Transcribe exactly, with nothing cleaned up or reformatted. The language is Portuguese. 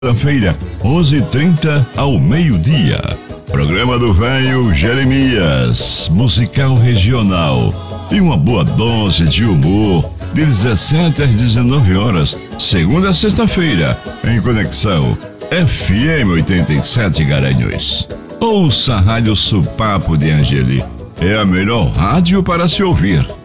Feira, onze e trinta ao meio-dia. Programa do Velho Jeremias, musical regional e uma boa dose de humor, de dezessete às dezenove horas, segunda a sexta-feira, em Conexão F M oitenta e sete Garanhuns. Ouça a Rádio Supapo de Angeli, é a melhor rádio para se ouvir.